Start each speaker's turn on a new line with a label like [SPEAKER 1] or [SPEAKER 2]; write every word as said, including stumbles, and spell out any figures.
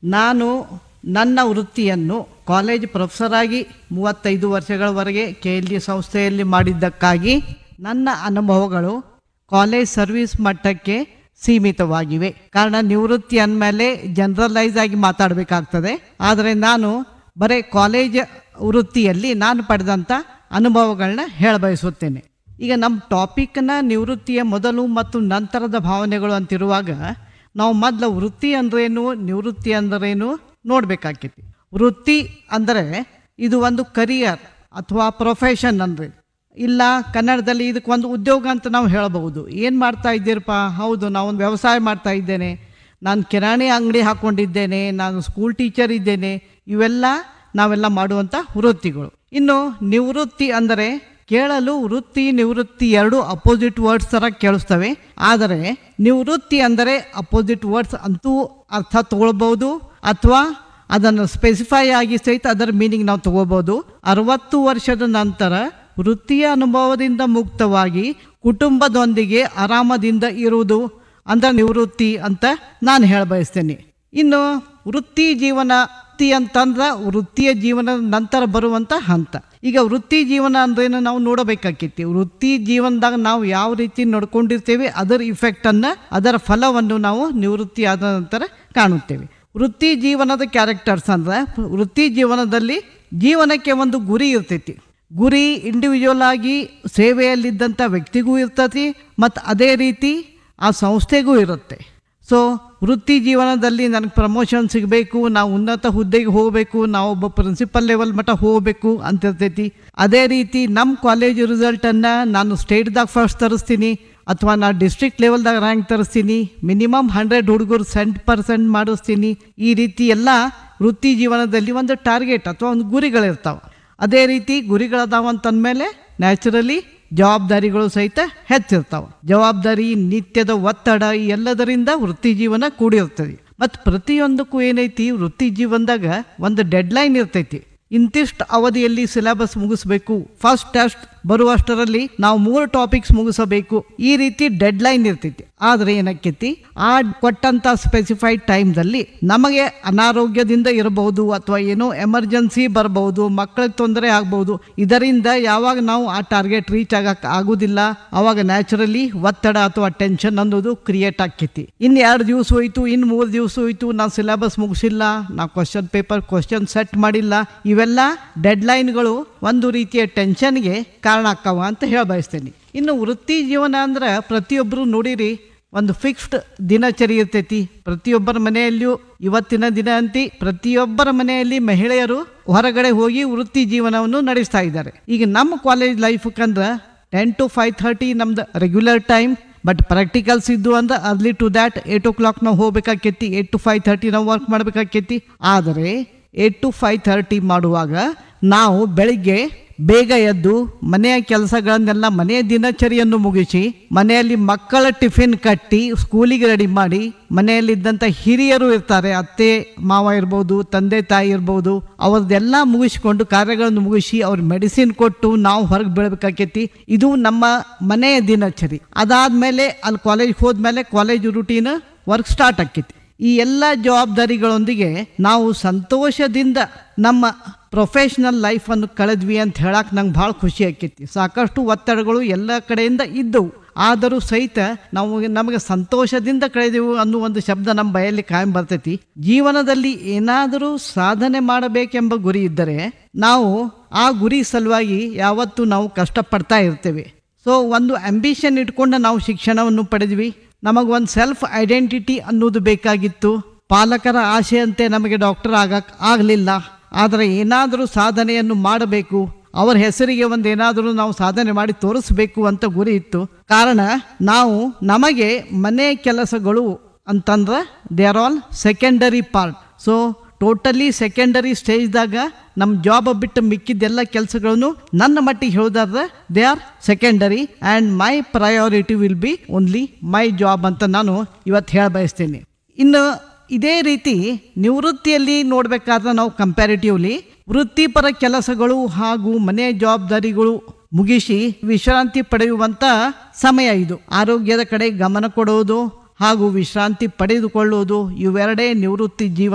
[SPEAKER 1] ನಾನು ನನ್ನ ವೃತ್ತಿಯನ್ನು ಕಾಲೇಜ್ ಪ್ರೊಫೆಸರ್ ಆಗಿ ಮೂವತ್ತೈದು ವರ್ಷಗಳವರೆಗೆ ಕೆ ಎಲ್ ಜಿ ಸಂಸ್ಥೆಯಲ್ಲಿ ಮಾಡಿದ್ದಕ್ಕಾಗಿ ನನ್ನ ಅನುಭವಗಳು ಕಾಲೇಜ್ ಸರ್ವಿಸ್ ಮಟ್ಟಕ್ಕೆ ಸೀಮಿತವಾಗಿವೆ. ಕಾರಣ ನಿವೃತ್ತಿ ಅಂದಮೇಲೆ ಜನರಲೈಸ್ ಆಗಿ ಮಾತಾಡಬೇಕಾಗ್ತದೆ. ಆದರೆ ನಾನು ಬರೀ ಕಾಲೇಜ್ ವೃತ್ತಿಯಲ್ಲಿ ನಾನು ಪಡೆದಂಥ ಅನುಭವಗಳನ್ನ ಹೇಳಬಯಸುತ್ತೇನೆ. ಈಗ ನಮ್ಮ ಟಾಪಿಕ್ನ ನಿವೃತ್ತಿಯ ಮೊದಲು ಮತ್ತು ನಂತರದ ಭಾವನೆಗಳು ಅಂತಿರುವಾಗ ನಾವು ಮೊದಲು ವೃತ್ತಿ ಅಂದ್ರೇನು, ನಿವೃತ್ತಿ ಅಂದ್ರೇನು ನೋಡಬೇಕಾಗ್ತೈತಿ. ವೃತ್ತಿ ಅಂದರೆ ಇದು ಒಂದು ಕರಿಯರ್ ಅಥವಾ ಪ್ರೊಫೆಷನ್ ಅಂದರೆ, ಇಲ್ಲ ಕನ್ನಡದಲ್ಲಿ ಇದಕ್ಕೆ ಒಂದು ಉದ್ಯೋಗ ಅಂತ ನಾವು ಹೇಳಬಹುದು. ಏನು ಮಾಡ್ತಾ ಇದ್ದೀರಪ್ಪ? ಹೌದು, ನಾವೊಂದು ವ್ಯವಸಾಯ ಮಾಡ್ತಾ ಇದ್ದೇನೆ, ನಾನು ಕಿರಾಣಿ ಅಂಗಡಿ ಹಾಕ್ಕೊಂಡಿದ್ದೇನೆ, ನಾನು ಸ್ಕೂಲ್ ಟೀಚರ್ ಇದ್ದೇನೆ. ಇವೆಲ್ಲ ನಾವೆಲ್ಲ ಮಾಡುವಂಥ ವೃತ್ತಿಗಳು. ಇನ್ನು ನಿವೃತ್ತಿ ಅಂದರೆ ಕೇಳಲು ವೃತ್ತಿ ನಿವೃತ್ತಿ ಎರಡು ಅಪೋಸಿಟ್ ವರ್ಡ್ಸ್ ಥರ ಕೇಳಿಸ್ತವೆ. ಆದರೆ ನಿವೃತ್ತಿ ಅಂದರೆ ಅಪೋಸಿಟ್ ವರ್ಡ್ಸ್ ಅಂತೂ ಅರ್ಥ ತಗೊಳ್ಬೋದು, ಅಥವಾ ಅದನ್ನು ಸ್ಪೆಸಿಫೈ ಆಗಿ ಸಹಿತ ಅದರ ಮೀನಿಂಗ್ ನಾವು ತಗೋಬೋದು. ಅರವತ್ತು ವರ್ಷದ ನಂತರ ವೃತ್ತಿಯ ಅನುಭವದಿಂದ ಮುಕ್ತವಾಗಿ ಕುಟುಂಬದೊಂದಿಗೆ ಆರಾಮದಿಂದ ಇರುವುದು ಅಂದರೆ ನಿವೃತ್ತಿ ಅಂತ ನಾನು ಹೇಳ ಬಯಸ್ತೇನೆ. ಇನ್ನು ವೃತ್ತಿ ಜೀವನ ಅಂತಂದ್ರೆ ವೃತ್ತಿಯ ಜೀವನದ ನಂತರ ಬರುವಂಥ ಹಂತ. ಈಗ ವೃತ್ತಿ ಜೀವನ ಅಂದ್ರೇನು ನಾವು ನೋಡಬೇಕಾಗಿತ್ತು. ವೃತ್ತಿ ಜೀವನದಾಗ ನಾವು ಯಾವ ರೀತಿ ನಡ್ಕೊಂಡಿರ್ತೇವೆ ಅದರ ಇಫೆಕ್ಟನ್ನು, ಅದರ ಫಲವನ್ನು ನಾವು ನಿವೃತ್ತಿ ಆದ ನಂತರ ಕಾಣುತ್ತೇವೆ. ವೃತ್ತಿ ಜೀವನದ ಕ್ಯಾರೆಕ್ಟರ್ಸ್ ಅಂದ್ರೆ, ವೃತ್ತಿ ಜೀವನದಲ್ಲಿ ಜೀವನಕ್ಕೆ ಒಂದು ಗುರಿ ಇರ್ತೈತಿ. ಗುರಿ ಇಂಡಿವಿಜುವಲ್ ಆಗಿ ಸೇವೆಯಲ್ಲಿದ್ದಂಥ ವ್ಯಕ್ತಿಗೂ ಇರ್ತೈತಿ ಮತ್ತು ಅದೇ ರೀತಿ ಆ ಸಂಸ್ಥೆಗೂ ಇರುತ್ತೆ. ಸೊ ವೃತ್ತಿ ಜೀವನದಲ್ಲಿ ನನಗೆ ಪ್ರಮೋಷನ್ ಸಿಗಬೇಕು, ನಾವು ಉನ್ನತ ಹುದ್ದೆಗೆ ಹೋಗಬೇಕು, ನಾವು ಒಬ್ಬ ಪ್ರಿನ್ಸಿಪಲ್ ಲೆವೆಲ್ ಮಟ್ಟ ಹೋಗಬೇಕು ಅಂತ ಇರ್ತೈತಿ. ಅದೇ ರೀತಿ ನಮ್ಮ ಕಾಲೇಜ್ ರಿಸಲ್ಟನ್ನು ನಾನು ಸ್ಟೇಟ್ದಾಗ ಫಸ್ಟ್ ತರಿಸ್ತೀನಿ ಅಥವಾ ನಾನು ಡಿಸ್ಟ್ರಿಕ್ಟ್ ಲೆವೆಲ್ದಾಗ ರ್ಯಾಂಕ್ ತರಿಸ್ತೀನಿ, ಮಿನಿಮಮ್ ಹಂಡ್ರೆಡ್ ಹುಡುಗರು ಸೆಂಟ್ ಪರ್ಸೆಂಟ್ ಮಾಡಿಸ್ತೀನಿ. ಈ ರೀತಿ ಎಲ್ಲ ವೃತ್ತಿ ಜೀವನದಲ್ಲಿ ಒಂದು ಟಾರ್ಗೆಟ್ ಅಥವಾ ಒಂದು ಗುರಿಗಳಿರ್ತಾವೆ. ಅದೇ ರೀತಿ ಗುರಿಗಳದಾವ ಅಂತಂದಮೇಲೆ ನ್ಯಾಚುರಲಿ ಜವಾಬ್ದಾರಿಗಳು ಸಹಿತ ಹೆಚ್ಚಿರ್ತಾವೆ. ಜವಾಬ್ದಾರಿ, ನಿತ್ಯದ ಒತ್ತಡ, ಈ ಎಲ್ಲದರಿಂದ ವೃತ್ತಿ ಜೀವನ ಕೂಡಿರ್ತದೆ. ಮತ್ತು ಪ್ರತಿಯೊಂದಕ್ಕೂ ಏನೈತಿ, ವೃತ್ತಿ ಜೀವನದಾಗ ಒಂದು ಡೆಡ್ಲೈನ್ ಇರ್ತೈತಿ. ಇಂತಿಷ್ಟು ಅವಧಿಯಲ್ಲಿ ಸಿಲೆಬಸ್ ಮುಗಿಸ್ಬೇಕು, ಫಸ್ಟ್ ಟೆಸ್ಟ್ ಬರುವಷ್ಟರಲ್ಲಿ ನಾವು ಮೂರು ಟಾಪಿಕ್ಸ್ ಮುಗಿಸಬೇಕು, ಈ ರೀತಿ ಡೆಡ್ಲೈನ್ ಇರ್ತೈತಿ. ಆದರೆ ಏನಕ್ಕೈತಿ, ಆ ಕೊಟ್ಟಂಥ ಸ್ಪೆಸಿಫೈಡ್ ಟೈಮ್ದಲ್ಲಿ ನಮಗೆ ಅನಾರೋಗ್ಯದಿಂದ ಇರಬಹುದು ಅಥವಾ ಏನೋ ಎಮರ್ಜೆನ್ಸಿ ಬರಬಹುದು, ಮಕ್ಕಳಿಗೆ ತೊಂದರೆ ಆಗ್ಬೋದು. ಇದರಿಂದ ಯಾವಾಗ ನಾವು ಆ ಟಾರ್ಗೆಟ್ ರೀಚ್ ಆಗಕ್ಕೆ ಆಗೋದಿಲ್ಲ, ಆವಾಗ ನ್ಯಾಚುರಲಿ ಒತ್ತಡ ಅಥವಾ ಟೆನ್ಷನ್ ಅನ್ನೋದು ಕ್ರಿಯೇಟ್ ಆಕ್ಕೈತಿ. ಇನ್ನು ಎರಡು ದಿವಸ ಹೋಯ್ತು, ಇನ್ನು ಮೂರು ದಿವಸ ಹೋಯ್ತು, ನಾವು ಸಿಲೆಬಸ್ ಮುಗಿಸಿಲ್ಲ, ನಾವು ಕ್ವಶನ್ ಪೇಪರ್ ಕ್ವಶನ್ ಸೆಟ್ ಮಾಡಿಲ್ಲ. ಇವೆಲ್ಲ ಡೆಡ್ಲೈನ್ಗಳು ಒಂದು ರೀತಿಯ ಟೆನ್ಷನ್ಗೆ ಕಾರಣ ಆಕ್ಕವ ಅಂತ ಹೇಳ ಬಯಸ್ತೇನೆ. ಇನ್ನು ವೃತ್ತಿ ಜೀವನ ಅಂದ್ರೆ ಪ್ರತಿಯೊಬ್ಬರು ನೋಡಿರಿ ಒಂದು ಫಿಕ್ಸ್ಡ್ ದಿನಚರಿ ಇರ್ತೈತಿ. ಪ್ರತಿಯೊಬ್ಬರ ಮನೆಯಲ್ಲಿಯೂ ಇವತ್ತಿನ ದಿನ ಅಂತಿ ಪ್ರತಿಯೊಬ್ಬರ ಮನೆಯಲ್ಲಿ ಮಹಿಳೆಯರು ಹೊರಗಡೆ ಹೋಗಿ ವೃತ್ತಿ ಜೀವನವನ್ನು ನಡೆಸ್ತಾ ಇದ್ದಾರೆ. ಈಗ ನಮ್ಮ college ಲೈಫಕ್ಕಂದ್ರೆ ten to five thirty ನಮ್ದು ರೆಗ್ಯುಲರ್ ಟೈಮ್. ಬಟ್ ಪ್ರಾಕ್ಟಿಕಲ್ಸ್ ಇದ್ದು ಅಂದ್ರೆ early to that eight O clock ನಾವು ಹೋಗ್ಬೇಕಾಕೈತಿ, ಏಟ್ ಟು ಫೈವ್ ಥರ್ಟಿ ನಾವು ವರ್ಕ್ ಮಾಡಬೇಕಾಕೈತಿ. ಆದರೆ ಏಟ್ ಟು ಫೈವ್ ಥರ್ಟಿ ಮಾಡುವಾಗ ನಾವು ಬೆಳಿಗ್ಗೆ ಬೇಗ ಎದ್ದು ಮನೆಯ ಕೆಲಸಗಳನ್ನೆಲ್ಲ, ಮನೆಯ ದಿನಚರಿಯನ್ನು ಮುಗಿಸಿ, ಮನೆಯಲ್ಲಿ ಮಕ್ಕಳ ಟಿಫಿನ್ ಕಟ್ಟಿ ಸ್ಕೂಲಿಗೆ ರೆಡಿ ಮಾಡಿ, ಮನೆಯಲ್ಲಿದ್ದಂಥ ಹಿರಿಯರು ಇರ್ತಾರೆ, ಅತ್ತೆ ಮಾವ ಇರ್ಬೋದು, ತಂದೆ ತಾಯಿ ಇರ್ಬೋದು, ಅವ್ರದ್ದೆಲ್ಲ ಮುಗಿಸ್ಕೊಂಡು ಕಾರ್ಯಗಳನ್ನು ಮುಗಿಸಿ ಅವ್ರ ಮೆಡಿಸಿನ್ ಕೊಟ್ಟು ನಾವು ಹೊರಗೆ ಬೀಳ್ಬೇಕಾಕೈತಿ. ಇದು ನಮ್ಮ ಮನೆಯ ದಿನಚರಿ. ಅದಾದಮೇಲೆ ಅಲ್ಲಿ ಕಾಲೇಜ್ಗೆ ಹೋದ್ಮೇಲೆ ಕಾಲೇಜ್ ರೂಟೀನ್ ವರ್ಕ್ ಸ್ಟಾರ್ಟ್ ಆಕ್ಕೈತಿ. ಈ ಎಲ್ಲ ಜವಾಬ್ದಾರಿಗಳೊಂದಿಗೆ ನಾವು ಸಂತೋಷದಿಂದ ನಮ್ಮ ಪ್ರೊಫೆಷ್ನಲ್ ಲೈಫನ್ನು ಕಳೆದ್ವಿ ಅಂತ ಹೇಳಕ್ಕೆ ನಂಗೆ ಭಾಳ ಖುಷಿ ಆಕ್ಕೈತಿ. ಸಾಕಷ್ಟು ಒತ್ತಡಗಳು ಎಲ್ಲ ಕಡೆಯಿಂದ ಇದ್ದವು, ಆದರೂ ಸಹಿತ ನಾವು ನಮಗೆ ಸಂತೋಷದಿಂದ ಕಳೆದೆವು ಅನ್ನೋ ಒಂದು ಶಬ್ದ ನಮ್ಮ ಬಾಯಲ್ಲಿ ಕಾಯಂ ಬರ್ತೈತಿ. ಜೀವನದಲ್ಲಿ ಏನಾದರೂ ಸಾಧನೆ ಮಾಡಬೇಕೆಂಬ ಗುರಿ ಇದ್ದರೆ ನಾವು ಆ ಗುರಿ ಸಲುವಾಗಿ ಯಾವತ್ತೂ ನಾವು ಕಷ್ಟಪಡ್ತಾ ಇರ್ತೇವೆ. ಸೊ ಒಂದು ಆಂಬಿಷನ್ ಇಟ್ಕೊಂಡು ನಾವು ಶಿಕ್ಷಣವನ್ನು ಪಡೆದ್ವಿ. ನಮಗೊಂದು ಸೆಲ್ಫ್ ಐಡೆಂಟಿಟಿ ಅನ್ನೋದು ಬೇಕಾಗಿತ್ತು. ಪಾಲಕರ ಆಸೆಯಂತೆ ನಮಗೆ ಡಾಕ್ಟರ್ ಆಗಕ್ಕೆ ಆಗಲಿಲ್ಲ, ಆದರೆ ಏನಾದರೂ ಸಾಧನೆಯನ್ನು ಮಾಡಬೇಕು, ಅವರ ಹೆಸರಿಗೆ ಒಂದು ಏನಾದರೂ ನಾವು ಸಾಧನೆ ಮಾಡಿ ತೋರಿಸ್ಬೇಕು ಅಂತ ಗುರಿ ಇತ್ತು. ಕಾರಣ ನಾವು ನಮಗೆ ಮನೆ ಕೆಲಸಗಳು ಅಂತಂದ್ರೆ they are all secondary part. So totally secondary ಸ್ಟೇಜ್ದಾಗ ನಮ್ಮ ಜಾಬ್ ಬಿಟ್ಟು ಮಿಕ್ಕಿದ್ದೆಲ್ಲ ಕೆಲಸಗಳನ್ನು ನನ್ನ ಮಟ್ಟಿಗೆ ಹೇಳೋದಾದ್ರೆ they are secondary and my priority will be only my job ಅಂತ ನಾನು ಇವತ್ತು ಹೇಳ ಬಯಸ್ತೇನೆ. ಇನ್ನು ಇದೇ ರೀತಿ ನಿವೃತ್ತಿಯಲ್ಲಿ ನೋಡಬೇಕಾದ್ರೆ ನಾವು ಕಂಪ್ಯಾರಿಟಿವ್ಲಿ ವೃತ್ತಿಪರ ಕೆಲಸಗಳು ಹಾಗೂ ಮನೆ ಜವಾಬ್ದಾರಿಗಳು ಮುಗಿಸಿ ವಿಶ್ರಾಂತಿ ಪಡೆಯುವಂಥ ಸಮಯ ಇದು. ಆರೋಗ್ಯದ ಕಡೆ ಗಮನ ಕೊಡುವುದು ಹಾಗೂ ವಿಶ್ರಾಂತಿ ಪಡೆದುಕೊಳ್ಳುವುದು ಇವೆರಡೇ ನಿವೃತ್ತಿ ಜೀವನ